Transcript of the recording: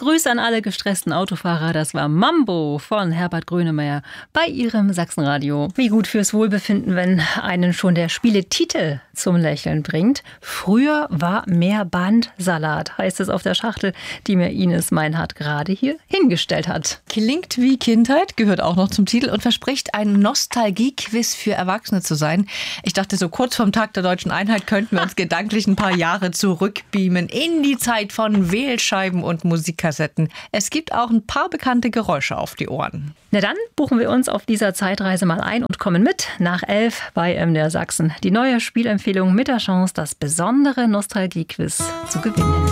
Grüße an alle gestressten Autofahrer. Das war Mambo von Herbert Grönemeyer bei Ihrem Sachsenradio. Wie gut fürs Wohlbefinden, wenn einen schon der Spieletitel zum Lächeln bringt. Früher war mehr Bandsalat, heißt es auf der Schachtel, die mir Ines Meinhardt gerade hier hingestellt hat. Klingt wie Kindheit, gehört auch noch zum Titel und verspricht ein Nostalgie-Quiz für Erwachsene zu sein. Ich dachte, so kurz vorm Tag der Deutschen Einheit könnten wir uns gedanklich ein paar Jahre zurückbeamen in die Zeit von Wählscheiben und Musikkassetten. Es gibt auch ein paar bekannte Geräusche auf die Ohren. Na dann buchen wir uns auf dieser Zeitreise mal ein und kommen mit nach 11 bei MDR Sachsen. Die neue Spielempfehlung mit der Chance, das besondere Nostalgie-Quiz zu gewinnen.